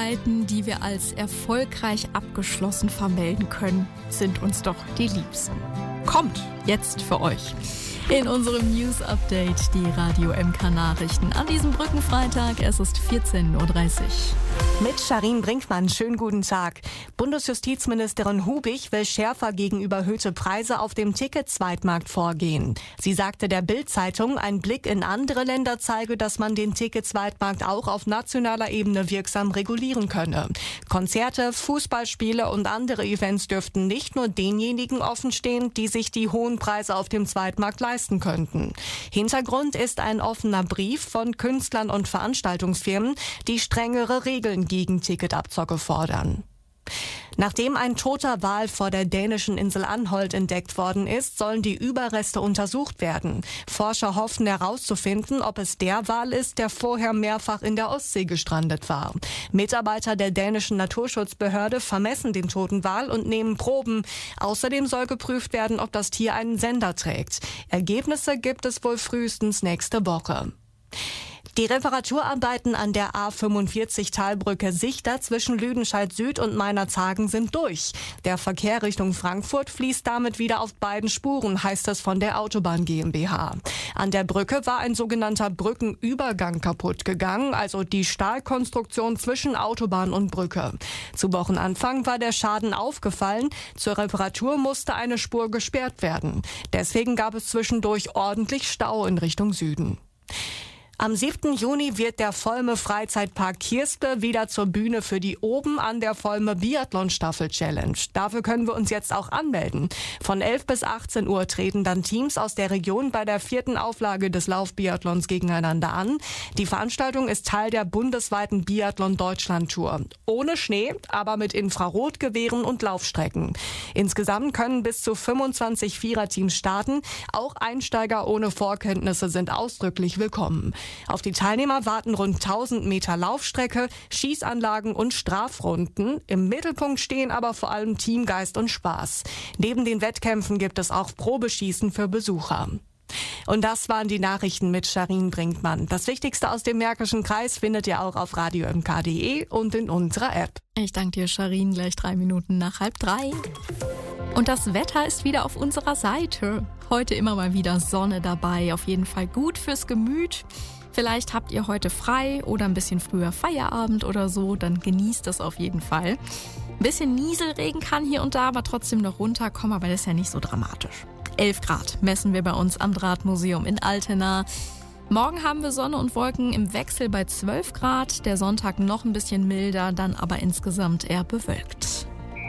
Arbeiten, die wir als erfolgreich abgeschlossen vermelden können, sind uns doch die liebsten. Kommt jetzt für euch in unserem News Update die Radio MK Nachrichten an diesem Brückenfreitag. Es ist 14:30 Uhr. Mit Sharin Brinkmann, schönen guten Tag. Bundesjustizministerin Hubig will schärfer gegen überhöhte Preise auf dem Ticket-Zweitmarkt vorgehen. Sie sagte der Bild-Zeitung, ein Blick in andere Länder zeige, dass man den Ticket-Zweitmarkt auch auf nationaler Ebene wirksam regulieren könne. Konzerte, Fußballspiele und andere Events dürften nicht nur denjenigen offenstehen, die sich die hohen Preise auf dem Zweitmarkt leisten könnten. Hintergrund ist ein offener Brief von Künstlern und Veranstaltungsfirmen, die strengere Regeln gegen Ticketabzocke fordern. Nachdem ein toter Wal vor der dänischen Insel Anholt entdeckt worden ist, sollen die Überreste untersucht werden. Forscher hoffen herauszufinden, ob es der Wal ist, der vorher mehrfach in der Ostsee gestrandet war. Mitarbeiter der dänischen Naturschutzbehörde vermessen den toten Wal und nehmen Proben. Außerdem soll geprüft werden, ob das Tier einen Sender trägt. Ergebnisse gibt es wohl frühestens nächste Woche. Die Reparaturarbeiten an der A45 Talbrücke Sichter zwischen Lüdenscheid Süd und Meinerzhagen sind durch. Der Verkehr Richtung Frankfurt fließt damit wieder auf beiden Spuren, heißt es von der Autobahn GmbH. An der Brücke war ein sogenannter Brückenübergang kaputt gegangen, also die Stahlkonstruktion zwischen Autobahn und Brücke. Zu Wochenanfang war der Schaden aufgefallen. Zur Reparatur musste eine Spur gesperrt werden. Deswegen gab es zwischendurch ordentlich Stau in Richtung Süden. Am 7. Juni wird der Volme Freizeitpark Kirspe wieder zur Bühne für die Oben an der Volme Biathlon Staffel Challenge. Dafür können wir uns jetzt auch anmelden. Von 11 bis 18 Uhr treten dann Teams aus der Region bei der 4. Auflage des Laufbiathlons gegeneinander an. Die Veranstaltung ist Teil der bundesweiten Biathlon-Deutschland-Tour. Ohne Schnee, aber mit Infrarotgewehren und Laufstrecken. Insgesamt können bis zu 25 Viererteams starten. Auch Einsteiger ohne Vorkenntnisse sind ausdrücklich willkommen. Auf die Teilnehmer warten rund 1000 Meter Laufstrecke, Schießanlagen und Strafrunden. Im Mittelpunkt stehen aber vor allem Teamgeist und Spaß. Neben den Wettkämpfen gibt es auch Probeschießen für Besucher. Und das waren die Nachrichten mit Sharin Brinkmann. Das Wichtigste aus dem Märkischen Kreis findet ihr auch auf radiomk.de und in unserer App. Ich danke dir, Sharin, gleich 3 Minuten nach 2:30. Und das Wetter ist wieder auf unserer Seite. Heute immer mal wieder Sonne dabei, auf jeden Fall gut fürs Gemüt. Vielleicht habt ihr heute frei oder ein bisschen früher Feierabend oder so, dann genießt das auf jeden Fall. Ein bisschen Nieselregen kann hier und da aber trotzdem noch runterkommen, aber das ist ja nicht so dramatisch. 11 Grad messen wir bei uns am Drahtmuseum in Altena. Morgen haben wir Sonne und Wolken im Wechsel bei 12 Grad, der Sonntag noch ein bisschen milder, dann aber insgesamt eher bewölkt.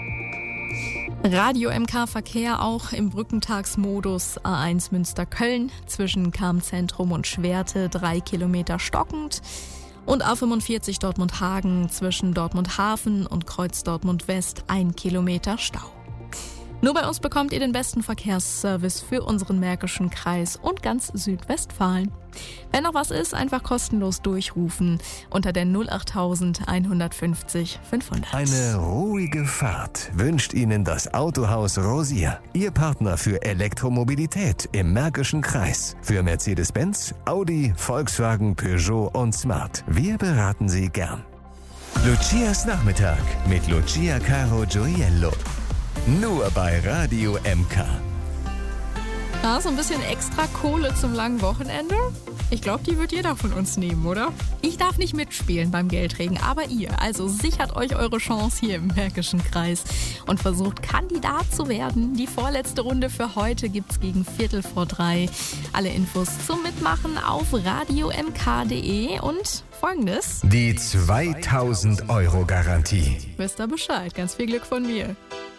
Radio MK Verkehr auch im Brückentagsmodus. A1 Münster-Köln zwischen Cham-Zentrum und Schwerte 3 Kilometer stockend. Und A45 Dortmund-Hagen zwischen Dortmund-Hafen und Kreuz Dortmund-West 1 Kilometer Stau. Nur bei uns bekommt ihr den besten Verkehrsservice für unseren Märkischen Kreis und ganz Südwestfalen. Wenn noch was ist, einfach kostenlos durchrufen unter der 08000 150 500. Eine ruhige Fahrt wünscht Ihnen das Autohaus Rosier. Ihr Partner für Elektromobilität im Märkischen Kreis. Für Mercedes-Benz, Audi, Volkswagen, Peugeot und Smart. Wir beraten Sie gern. Lucias Nachmittag mit Lucia Caro Gioiello. Nur bei Radio MK. Ja, so ein bisschen extra Kohle zum langen Wochenende. Ich glaube, die wird jeder von uns nehmen, oder? Ich darf nicht mitspielen beim Geldregen, aber ihr. Also sichert euch eure Chance hier im Märkischen Kreis und versucht, Kandidat zu werden. Die vorletzte Runde für heute gibt's gegen 2:45. Alle Infos zum Mitmachen auf radiomk.de und Folgendes. Die 2000 € Garantie. Wisst ihr Bescheid. Ganz viel Glück von mir.